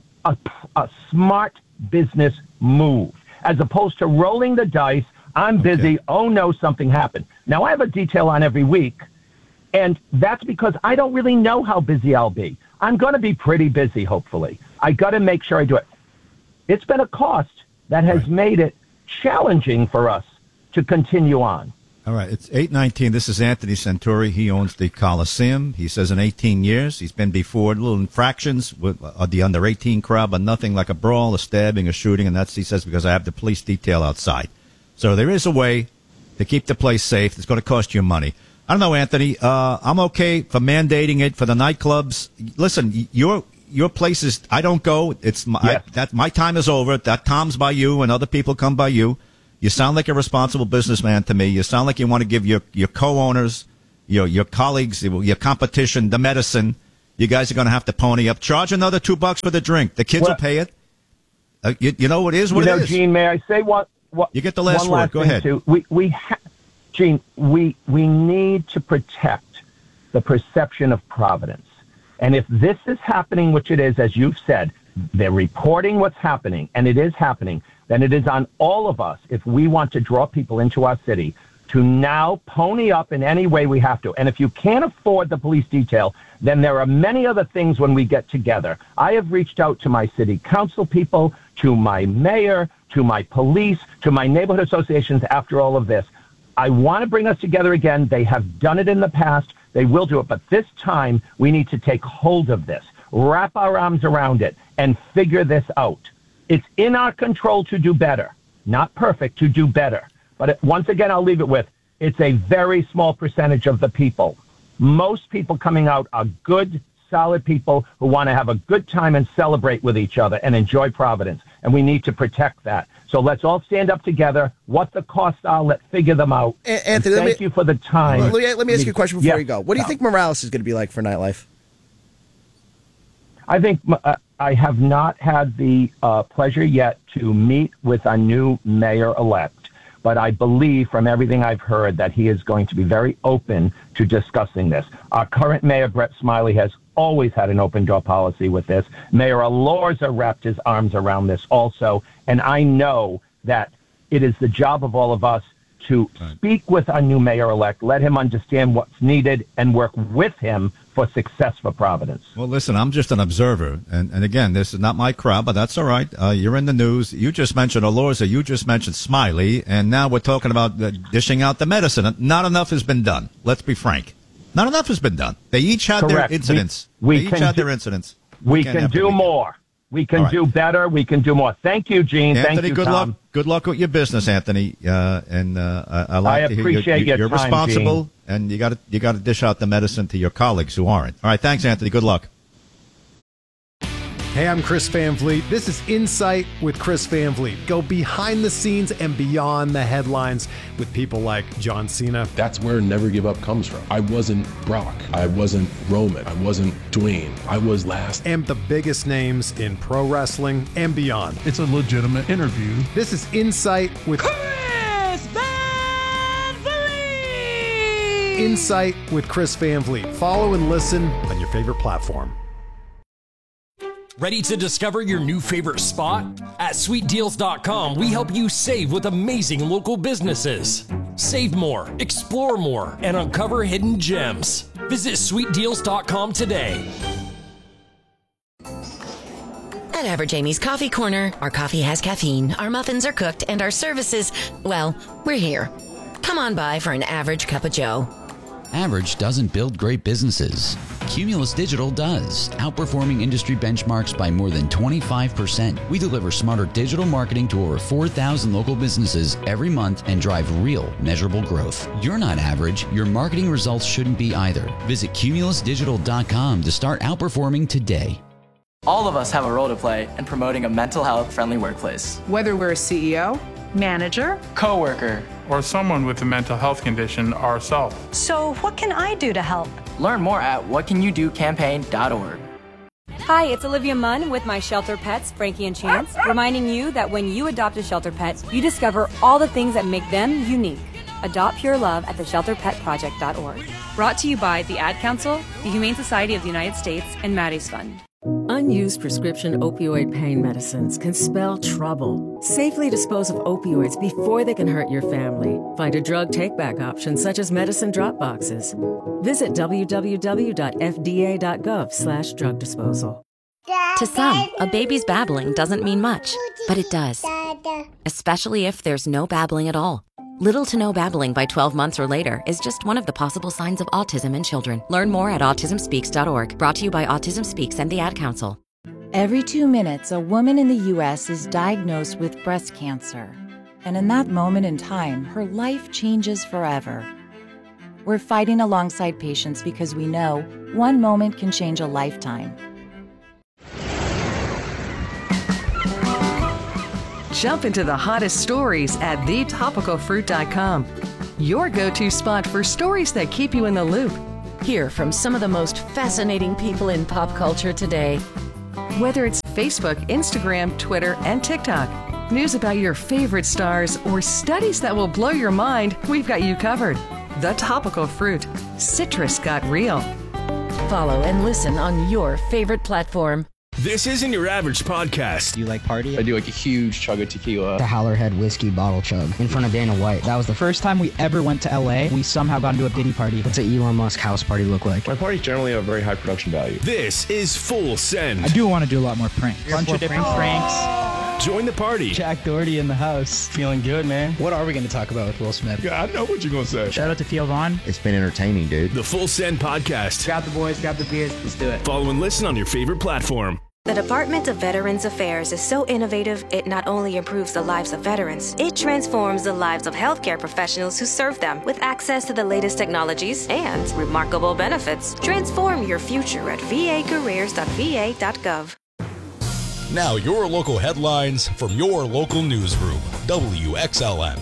a smart business move, as opposed to rolling the dice. I'm busy. Oh, no, something happened. Now, I have a detail on every week, and that's because I don't really know how busy I'll be. I'm going to be pretty busy, hopefully. I got to make sure I do it. It's been a cost that has made it challenging for us to continue on. All right, it's 8:19. This is Anthony Santuri. He owns the Coliseum. He says in 18 years, he's been before little infractions with the under 18 crowd, but nothing like a brawl, a stabbing, a shooting, and that's, he says, because I have the police detail outside. So there is a way to keep the place safe. It's going to cost you money. I don't know, Anthony. I'm okay for mandating it for the nightclubs. Listen, your places, I don't go. It's my time is over. That time's by you, and other people come by you. You sound like a responsible businessman to me. You sound like you want to give your co-owners, your colleagues, your competition, the medicine. You guys are going to have to pony up. Charge another $2 for the drink. The kids will pay it. You know it is what it is. Gene, may I say what? You get the last word. Go ahead. Gene, we need to protect the perception of Providence. And if this is happening, which it is, as you've said, they're reporting what's happening, and it is happening, then it is on all of us, if we want to draw people into our city, to now pony up in any way we have to. And if you can't afford the police detail, then there are many other things when we get together. I have reached out to my city council people, to my mayor, to my police, to my neighborhood associations after all of this. I want to bring us together again. They have done it in the past. They will do it. But this time, we need to take hold of this, wrap our arms around it, and figure this out. It's in our control to do better. Not perfect, to do better. But once again, I'll leave it with, it's a very small percentage of the people. Most people coming out are good, solid people who want to have a good time and celebrate with each other and enjoy Providence. And we need to protect that. So let's all stand up together. What the costs are, let's figure them out. Anthony, thank you for the time. Let me ask you a question before you go. What do you think Morales is going to be like for nightlife? I think I have not had the pleasure yet to meet with a new mayor-elect, but I believe from everything I've heard that he is going to be very open to discussing this. Our current mayor, Brett Smiley, has always had an open-door policy with this. Mayor Alorza wrapped his arms around this also, and I know that it is the job of all of us to speak with our new mayor-elect, let him understand what's needed, and work with him for success for Providence. Well, listen, I'm just an observer. And again, this is not my crowd, but that's all right. You're in the news. You just mentioned Alorza. You just mentioned Smiley. And now we're talking about dishing out the medicine. Not enough has been done. Let's be frank. Not enough has been done. They each had their incidents. They each had their incidents. We can do more. We can do better. We can do more. Thank you, Gene. Anthony, thank you, good Tom. luck. Good luck with your business, Anthony. I like to hear appreciate your you're time, responsible, Gene. and you got to dish out the medicine to your colleagues who aren't. All right, thanks, Anthony. Good luck. Hey, I'm Chris Van Vliet. This is Insight with Chris Van Vliet. Go behind the scenes and beyond the headlines with people like John Cena. That's where Never Give Up comes from. I wasn't Brock. I wasn't Roman. I wasn't Dwayne. I was last. And the biggest names in pro wrestling and beyond. It's a legitimate interview. This is Insight with Chris Van Vliet! Insight with Chris Van Vliet. Follow and listen on your favorite platform. Ready to discover your new favorite spot? At SweetDeals.com, we help you save with amazing local businesses. Save more, explore more, and uncover hidden gems. Visit SweetDeals.com today. At Average Amy's Coffee Corner, our coffee has caffeine, our muffins are cooked, and our services, well, we're here. Come on by for an average cup of joe. Average doesn't build great businesses. Cumulus Digital does, outperforming industry benchmarks by more than 25%. We deliver smarter digital marketing to over 4,000 local businesses every month and drive real, measurable growth. You're not average. Your marketing results shouldn't be either. Visit cumulusdigital.com to start outperforming today. All of us have a role to play in promoting a mental health friendly workplace. Whether we're a CEO, manager, coworker, or someone with a mental health condition ourselves. So what can I do to help? Learn more at whatcanyoudocampaign.org. Hi, it's Olivia Munn with my shelter pets, Frankie and Chance, reminding you that when you adopt a shelter pet, you discover all the things that make them unique. Adopt Pure Love at theshelterpetproject.org. Brought to you by the Ad Council, the Humane Society of the United States, and Maddie's Fund. Unused prescription opioid pain medicines can spell trouble. Safely dispose of opioids before they can hurt your family. Find a drug take-back option such as medicine drop boxes. Visit www.fda.gov/drug disposal. To some, a baby's babbling doesn't mean much, but it does. Especially if there's no babbling at all. Little to no babbling by 12 months or later is just one of the possible signs of autism in children. Learn more at autismspeaks.org. Brought to you by Autism Speaks and the Ad Council. Every 2 minutes, a woman in the U.S. is diagnosed with breast cancer. And in that moment in time, her life changes forever. We're fighting alongside patients because we know one moment can change a lifetime. Jump into the hottest stories at thetopicalfruit.com. Your go-to spot for stories that keep you in the loop. Hear from some of the most fascinating people in pop culture today. Whether it's Facebook, Instagram, Twitter, and TikTok, news about your favorite stars, or studies that will blow your mind, we've got you covered. The Topical Fruit. Citrus got real. Follow and listen on your favorite platform. This isn't your average podcast. Do you like party? I do like a huge chug of tequila. The Howlerhead whiskey bottle chug in front of Dana White. That was the first time we ever went to LA. We somehow got into a Diddy party. What's an Elon Musk house party look like? My parties generally have very high production value. This is Full Send. I do want to do a lot more pranks. Bunch of different pranks. Join the party. Jack Doherty in the house. Feeling good, man. What are we going to talk about with Will Smith? Yeah, I know what you're going to say. Shout out to Theo Vaughn. It's been entertaining, dude. The Full Send podcast. Grab the boys, grab the beers. Let's do it. Follow and listen on your favorite platform. The Department of Veterans Affairs is so innovative, it not only improves the lives of veterans, it transforms the lives of healthcare professionals who serve them with access to the latest technologies and remarkable benefits. Transform your future at vacareers.va.gov. Now your local headlines from your local newsroom, WXLN.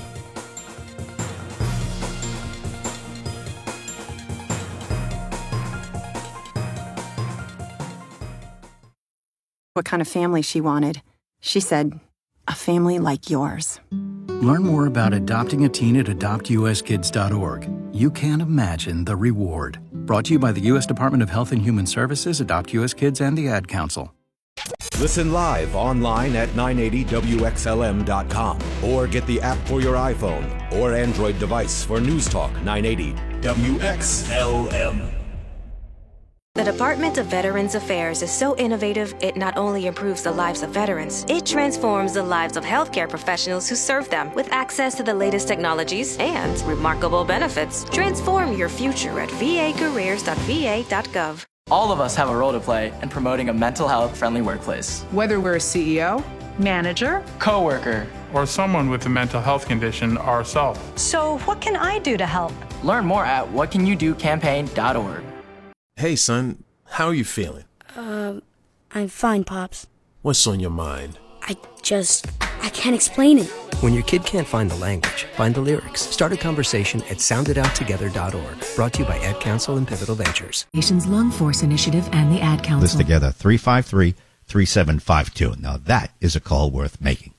What kind of family she wanted. She said, a family like yours. Learn more about adopting a teen at adoptuskids.org. You can't imagine the reward. Brought to you by the U.S. Department of Health and Human Services, Adopt U.S. Kids, and the Ad Council. Listen live online at 980WXLM.com or get the app for your iPhone or Android device for News Talk 980 WXLM. The Department of Veterans Affairs is so innovative, it not only improves the lives of veterans, it transforms the lives of healthcare professionals who serve them with access to the latest technologies and remarkable benefits. Transform your future at vacareers.va.gov. All of us have a role to play in promoting a mental health friendly workplace. Whether we're a CEO, manager, coworker, or someone with a mental health condition ourselves. So what can I do to help? Learn more at whatcanyoudocampaign.org. Hey, son, how are you feeling? I'm fine, Pops. What's on your mind? I can't explain it. When your kid can't find the language, find the lyrics. Start a conversation at sounditouttogether.org. Brought to you by Ad Council and Pivotal Ventures. Nation's Lung Force Initiative and the Ad Council. This together, 353-3752. Now that is a call worth making.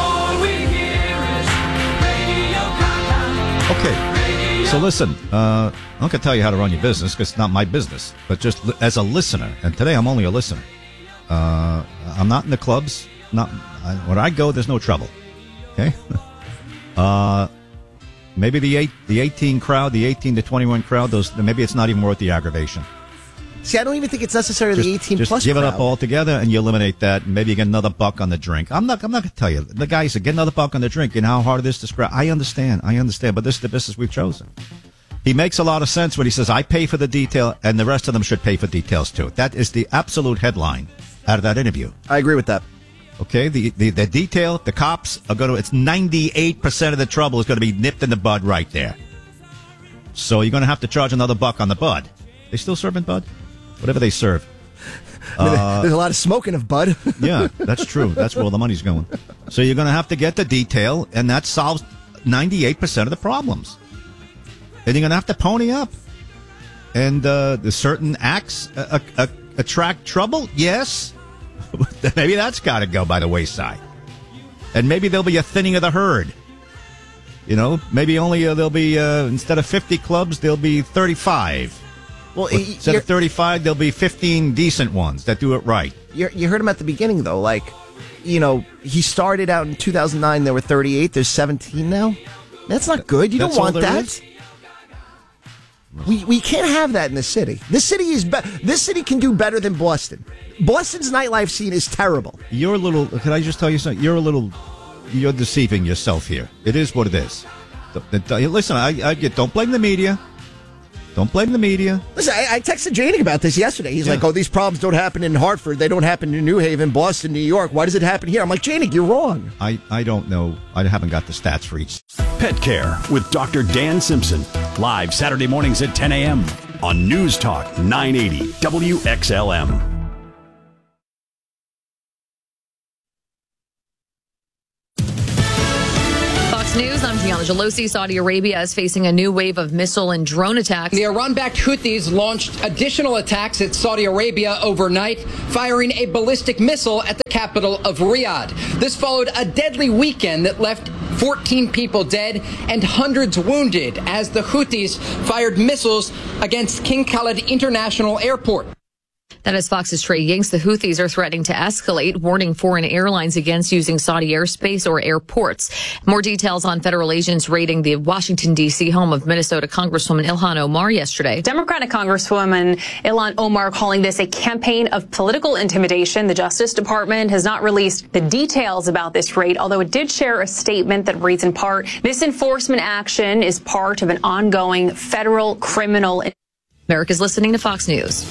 Okay. So listen, I'm not going to tell you how to run your business because it's not my business, but just as a listener, and today I'm only a listener. I'm not in the clubs. When I go, there's no trouble. Okay? Maybe the 18 crowd, the 18 to 21 crowd, maybe it's not even worth the aggravation. See, I don't even think it's necessarily the 18 plus crowd. Just give it up altogether and you eliminate that, and maybe you get another buck on the drink. I'm not going to tell you. The guy said, get another buck on the drink. You know how hard it is to scrap. I understand, but this is the business we've chosen. He makes a lot of sense when he says, I pay for the detail, and the rest of them should pay for details too. That is the absolute headline out of that interview. I agree with that. Okay, the detail, the cops are going to, it's 98% of the trouble is going to be nipped in the bud right there. So you're going to have to charge another buck on the bud. They still serving bud? Whatever they serve. There's a lot of smoking of bud. Yeah, that's true. That's where all the money's going. So you're going to have to get the detail, and that solves 98% of the problems. And you're going to have to pony up. And the certain acts attract trouble? Yes. Maybe that's got to go by the wayside. And maybe there'll be a thinning of the herd. You know, maybe only there'll be, instead of 50 clubs, there'll be 35. Well, instead of 35, there'll be 15 decent ones that do it right. You heard him at the beginning, though. Like, you know, he started out in 2009. There were 38. There's 17 now. That's not good. You don't want that. We can't have that in this city. This city can do better than Boston. Boston's nightlife scene is terrible. You're a little. Can I just tell you something? You're deceiving yourself here. It is what it is. Listen, I get. Don't blame the media. Don't blame the media. Listen, I texted Janik about this yesterday. He's like, oh, these problems don't happen in Hartford. They don't happen in New Haven, Boston, New York. Why does it happen here? I'm like, Janik, you're wrong. I don't know. I haven't got the stats for each. Pet Care with Dr. Dan Simpson. Live Saturday mornings at 10 a.m. on News Talk 980 WXLM. News, I'm Gianna Gelosi. Saudi Arabia is facing a new wave of missile and drone attacks. The Iran-backed Houthis launched additional attacks at Saudi Arabia overnight, firing a ballistic missile at the capital of Riyadh. This followed a deadly weekend that left 14 people dead and hundreds wounded as the Houthis fired missiles against King Khalid International Airport. That is Fox's Trey Yingst. The Houthis are threatening to escalate, warning foreign airlines against using Saudi airspace or airports. More details on federal agents raiding the Washington, D.C. home of Minnesota Congresswoman Ilhan Omar yesterday. Democratic Congresswoman Ilhan Omar calling this a campaign of political intimidation. The Justice Department has not released the details about this raid, although it did share a statement that reads in part, this enforcement action is part of an ongoing federal criminal. America's listening to Fox News.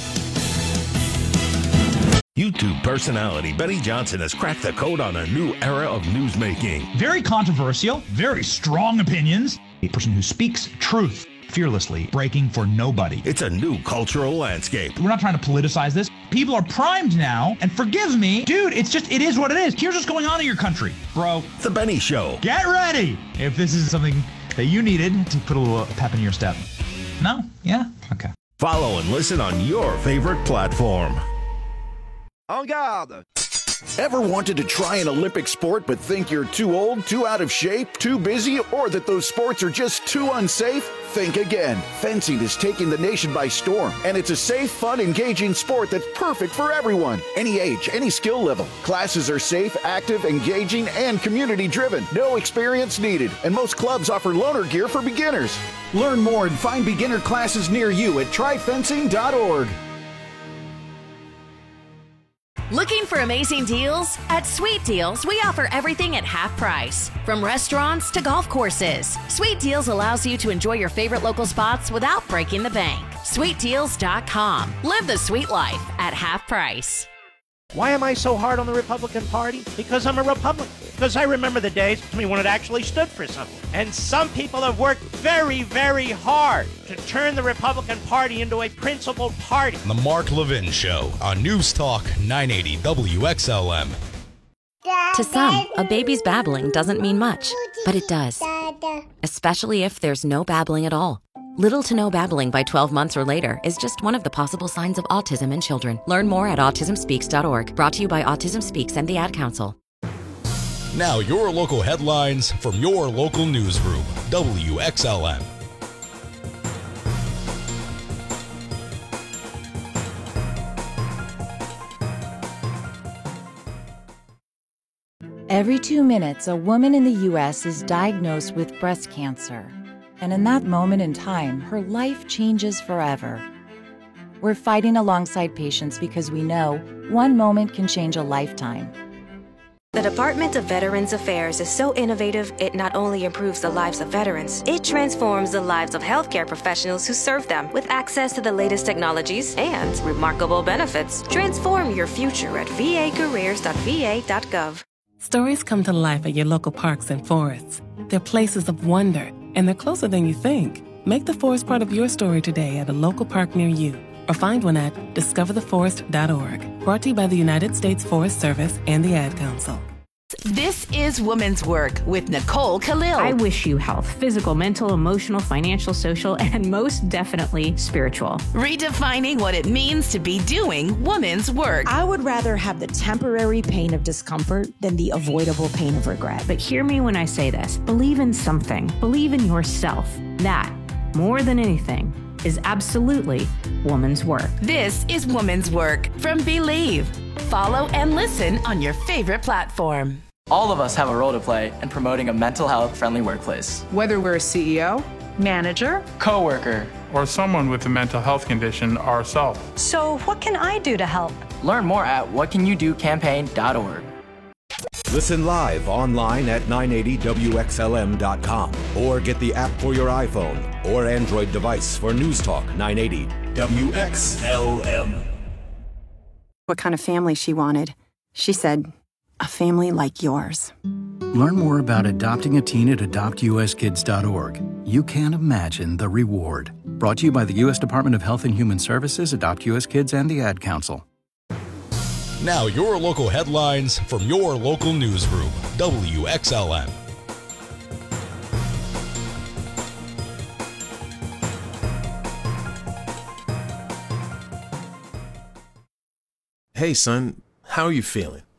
YouTube personality Benny Johnson has cracked the code on a new era of newsmaking. Very controversial, very strong opinions. A person who speaks truth fearlessly, breaking for nobody. It's a new cultural landscape. We're not trying to politicize this. People are primed now, and forgive me, dude, it is what it is. Here's what's going on in your country, bro. The Benny Show. Get ready if this is something that you needed to put a little pep in your step. No? Yeah? Okay. Follow and listen on your favorite platform. En garde! Ever wanted to try an Olympic sport but think you're too old, too out of shape, too busy, or that those sports are just too unsafe? Think again. Fencing is taking the nation by storm, and it's a safe, fun, engaging sport that's perfect for everyone. Any age, any skill level. Classes are safe, active, engaging, and community-driven. No experience needed, and most clubs offer loaner gear for beginners. Learn more and find beginner classes near you at tryfencing.org. Looking for amazing deals? At Sweet Deals, we offer everything at half price. From restaurants to golf courses. Sweet Deals allows you to enjoy your favorite local spots without breaking the bank. SweetDeals.com. Live the sweet life at half price. Why am I so hard on the Republican Party? Because I'm a Republican. Because I remember the days when it actually stood for something. And some people have worked very, very hard to turn the Republican Party into a principled party. The Mark Levin Show on News Talk 980 WXLM. To some, a baby's babbling doesn't mean much, but it does. Especially if there's no babbling at all. Little to no babbling by 12 months or later is just one of the possible signs of autism in children. Learn more at autismspeaks.org. Brought to you by Autism Speaks and the Ad Council. Now your local headlines from your local newsroom, WXLM. Every 2 minutes, a woman in the U.S. is diagnosed with breast cancer. And in that moment in time, her life changes forever. We're fighting alongside patients because we know one moment can change a lifetime. The Department of Veterans Affairs is so innovative, it not only improves the lives of veterans, it transforms the lives of healthcare professionals who serve them with access to the latest technologies and remarkable benefits. Transform your future at vacareers.va.gov. Stories come to life at your local parks and forests. They're places of wonder, and they're closer than you think. Make the forest part of your story today at a local park near you, or find one at discovertheforest.org. Brought to you by the United States Forest Service and the Ad Council. This is Women's Work with Nicole Khalil. I wish you health, physical, mental, emotional, financial, social, and most definitely spiritual. Redefining what it means to be doing women's work. I would rather have the temporary pain of discomfort than the avoidable pain of regret. But hear me when I say this. Believe in something. Believe in yourself. That, more than anything, is absolutely woman's work. This is Women's Work from Believe. Follow and listen on your favorite platform. All of us have a role to play in promoting a mental health friendly workplace. Whether we're a CEO, manager, coworker, or someone with a mental health condition ourselves. So what can I do to help? Learn more at whatcanyoudocampaign.org. Listen live online at 980WXLM.com or get the app for your iPhone or Android device for News Talk 980 WXLM. What kind of family she wanted. She said, a family like yours. Learn more about adopting a teen at adoptuskids.org. You can't imagine the reward. Brought to you by the U.S. Department of Health and Human Services, Adopt U.S. Kids, and the Ad Council. Now your local headlines from your local newsroom, WXLM. Hey son, how are you feeling?